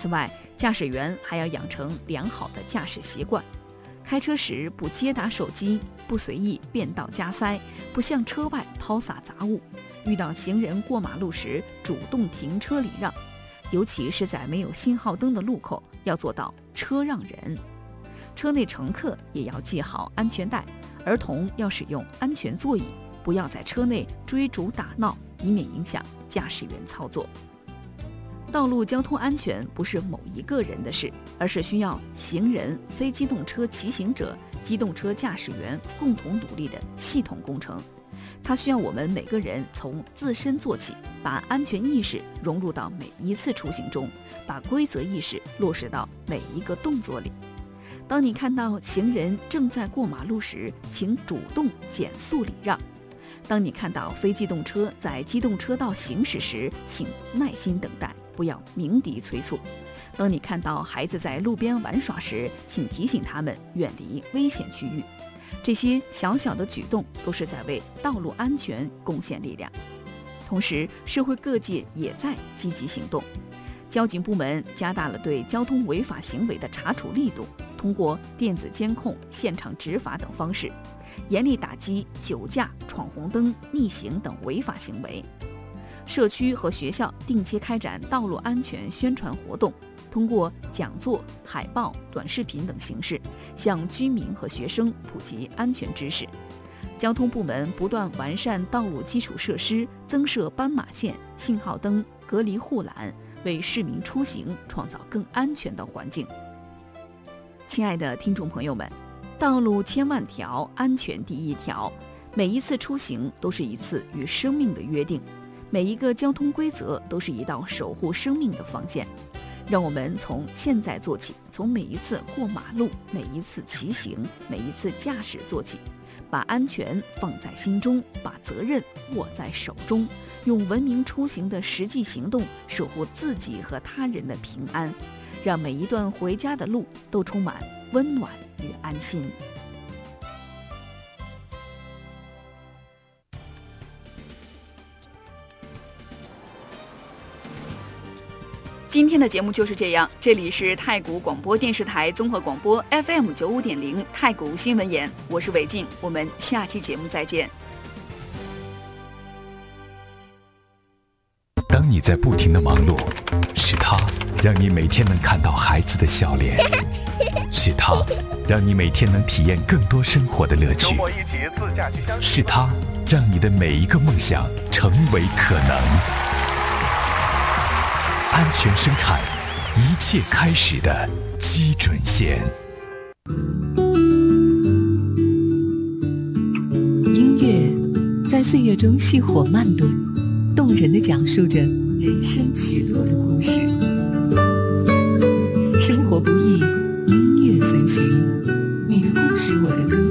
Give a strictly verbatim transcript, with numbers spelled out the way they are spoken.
此外，驾驶员还要养成良好的驾驶习惯，开车时不接打手机，不随意变道加塞，不向车外抛洒杂物，遇到行人过马路时主动停车礼让，尤其是在没有信号灯的路口，要做到车让人。车内乘客也要系好安全带，儿童要使用安全座椅，不要在车内追逐打闹，以免影响驾驶员操作。道路交通安全不是某一个人的事，而是需要行人、非机动车骑行者、机动车驾驶员共同努力的系统工程。它需要我们每个人从自身做起，把安全意识融入到每一次出行中，把规则意识落实到每一个动作里。当你看到行人正在过马路时，请主动减速礼让；当你看到非机动车在机动车道行驶时，请耐心等待，不要鸣笛催促；当你看到孩子在路边玩耍时，请提醒他们远离危险区域。这些小小的举动都是在为道路安全贡献力量。同时，社会各界也在积极行动。交警部门加大了对交通违法行为的查处力度，通过电子监控、现场执法等方式，严厉打击酒驾、闯红灯、逆行等违法行为。社区和学校定期开展道路安全宣传活动，通过讲座、海报、短视频等形式，向居民和学生普及安全知识。交通部门不断完善道路基础设施，增设斑马线、信号灯、隔离护栏，为市民出行创造更安全的环境。亲爱的听众朋友们，道路千万条，安全第一条。每一次出行都是一次与生命的约定，每一个交通规则都是一道守护生命的防线。让我们从现在做起，从每一次过马路、每一次骑行、每一次驾驶做起，把安全放在心中，把责任握在手中，用文明出行的实际行动守护自己和他人的平安，让每一段回家的路都充满温暖与安心。今天的节目就是这样，这里是太谷广播电视台综合广播 F M 九五点零太谷新闻言，我是韦静，我们下期节目再见。 当你在不停的忙碌，是他让你每天能看到孩子的笑脸，是他让你每天能体验更多生活的乐趣，是他让你的每一个梦想成为可能。安全生产，一切开始的基准线。 音乐在岁月中细火慢炖，动人地讲述着人生起落的故事。生活不易，音乐随行，你的故事，我的歌。